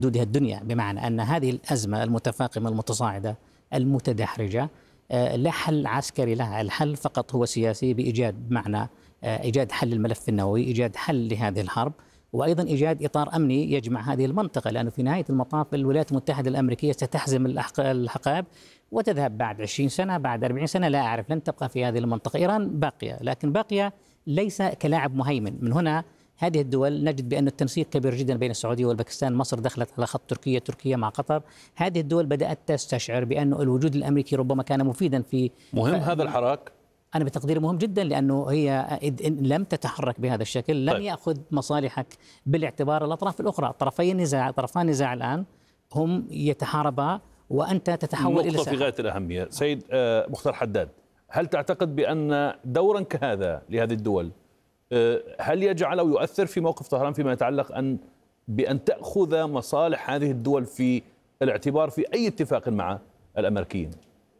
حدودها الدنيا، بمعنى أن هذه الأزمة المتفاقمة المتصاعدة المتدحرجة لا حل عسكري لها، الحل فقط هو سياسي بإيجاد، بمعنى إيجاد حل الملف النووي، إيجاد حل لهذه الحرب، وأيضا إيجاد إطار أمني يجمع هذه المنطقة، لأنه في نهاية المطاف الولايات المتحدة الأمريكية ستحزم الحقائب وتذهب بعد 20 سنة، بعد 40 سنة لا أعرف، لن تبقى في هذه المنطقة. إيران باقية، لكن باقية ليس كلاعب مهيمن. من هنا هذه الدول نجد بأن التنسيق كبير جدا بين السعودية والباكستان، مصر دخلت على خط تركيا، تركيا مع قطر. هذه الدول بدأت تستشعر بأن الوجود الأمريكي ربما كان مفيدا في مهم هذا الحراك. أنا بتقديري مهم جدا، لأنه هي إن لم تتحرك بهذا الشكل لن يأخذ مصالحك بالاعتبار الأطراف الأخرى. طرفان النزاع الآن هم يتحاربا وأنت تتحول إلى نقطة في غاية الأهمية. سيد مختار حداد، هل تعتقد بأن دورا كهذا لهذه الدول هل يجعل أو يؤثر في موقف طهران فيما يتعلق بأن تأخذ مصالح هذه الدول في الاعتبار في أي اتفاق مع الأمريكيين؟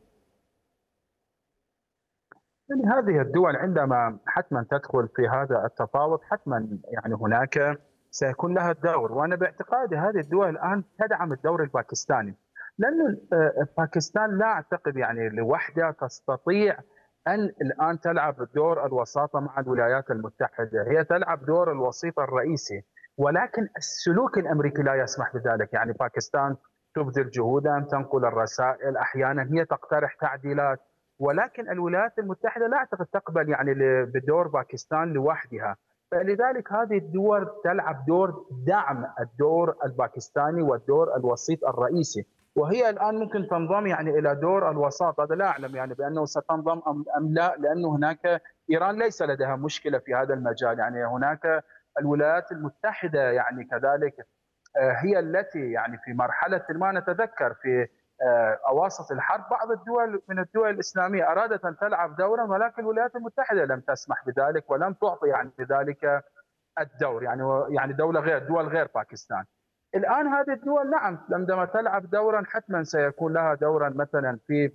يعني هذه الدول عندما حتما تدخل في هذا التفاوض حتما يعني هناك سيكون لها الدور، وأنا باعتقادي هذه الدول الآن تدعم الدور الباكستاني، لأن باكستان لا أعتقد يعني لوحدها تستطيع أن الآن تلعب دور الوساطة مع الولايات المتحدة، هي تلعب دور الوسيط الرئيسي، ولكن السلوك الأمريكي لا يسمح بذلك. يعني باكستان تبذل جهودا، تنقل الرسائل، أحيانا هي تقترح تعديلات، ولكن الولايات المتحدة لا أعتقد تقبل يعني بدور باكستان لوحدها، فلذلك هذه الدول تلعب دور دعم الدور الباكستاني والدور الوسيط الرئيسي، وهي الآن ممكن تنضم يعني إلى دور الوساط. هذا لا أعلم يعني بأنه ستنضم أم لا، لأنه هناك إيران ليس لديها مشكلة في هذا المجال. يعني هناك الولايات المتحدة يعني كذلك هي التي يعني في مرحلة ما نتذكر في أواسط الحرب بعض الدول من الدول الإسلامية أرادت أن تلعب دورا، ولكن الولايات المتحدة لم تسمح بذلك ولم تعطي يعني بذلك الدور، يعني دول غير باكستان. الآن هذه الدول نعم عندما تلعب دورا حتما سيكون لها دورا مثلا في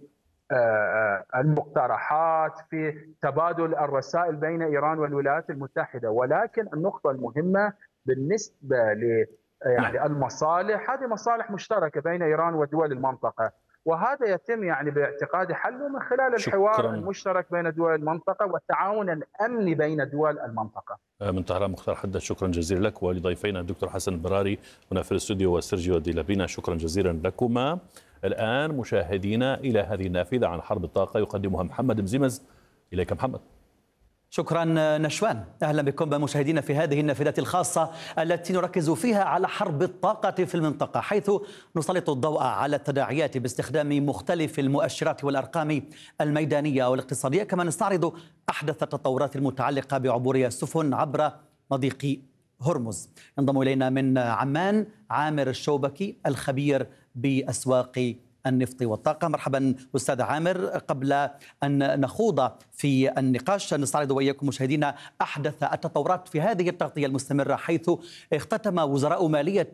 المقترحات، في تبادل الرسائل بين إيران والولايات المتحدة، ولكن النقطة المهمة بالنسبة يعني المصالح، هذه مصالح مشتركة بين إيران ودول المنطقة، وهذا يتم يعني باعتقادي حله من خلال الحوار المشترك بين دول المنطقة والتعاون الأمني بين دول المنطقة. من طهران مختار حداد، شكرا جزيلا لك، ولضيفينا الدكتور حسن البراري هنا في الاستوديو وسيرجيو دي لابينا، شكرا جزيلا لكما. الآن مشاهدينا إلى هذه النافذة عن حرب الطاقة يقدمها محمد مزيمز. إليك محمد. شكرا نشوان، أهلا بكم مشاهدينا في هذه النافذة الخاصة التي نركز فيها على حرب الطاقة في المنطقة، حيث نسلط الضوء على التداعيات باستخدام مختلف المؤشرات والأرقام الميدانية والاقتصادية، كما نستعرض أحدث التطورات المتعلقة بعبور السفن عبر مضيق هرمز. ينضم إلينا من عمان عامر الشوبكي الخبير بأسواق النفط والطاقة. مرحبا أستاذ عامر. قبل أن نخوض في النقاش نستعرض وإياكم مشاهدينا أحدث التطورات في هذه التغطية المستمرة، حيث اختتم وزراء مالية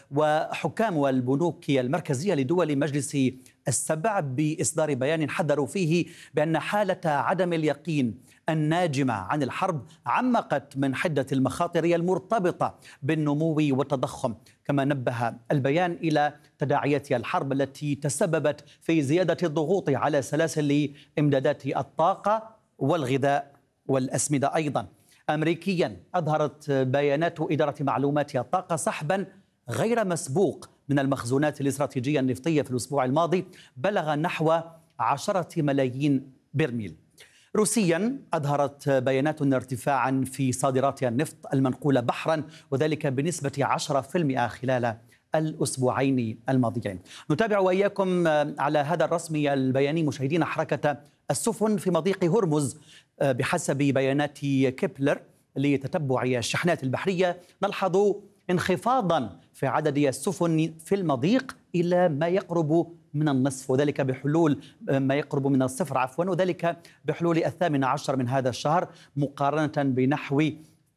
وحكام البنوك المركزية لدول مجلس السبع بإصدار بيان حذروا فيه بأن حالة عدم اليقين الناجمة عن الحرب عمقت من حدة المخاطر المرتبطة بالنمو والتضخم، كما نبه البيان إلى تداعيات الحرب التي تسببت في زيادة الضغوط على سلاسل إمدادات الطاقة والغذاء والأسمدة. أيضا أمريكيا أظهرت بيانات إدارة معلومات الطاقة سحبا غير مسبوق من المخزونات الاستراتيجية النفطية في الأسبوع الماضي بلغ نحو 10 ملايين برميل. روسيا أظهرت بيانات ارتفاعا في صادرات النفط المنقولة بحرا، وذلك بنسبة 10% خلال الأسبوعين الماضيين. نتابع وإياكم على هذا الرسم البياني مشاهدين حركة السفن في مضيق هرمز. بحسب بيانات كيبلر لتتبع الشحنات البحرية نلحظ انخفاضا في عدد السفن في المضيق إلى ما يقرب من النصف، وذلك بحلول ما يقرب من الصفر وذلك بحلول 18 من هذا الشهر، مقارنة بنحو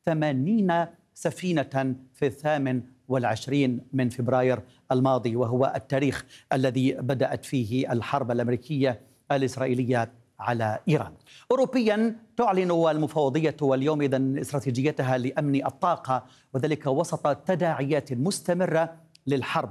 80 سفينة في 28 من فبراير الماضي، وهو التاريخ الذي بدأت فيه الحرب الأمريكية الإسرائيلية على إيران. أوروبيا تعلن المفوضية واليوم إذن استراتيجيتها لأمن الطاقة، وذلك وسط تداعيات مستمرة للحرب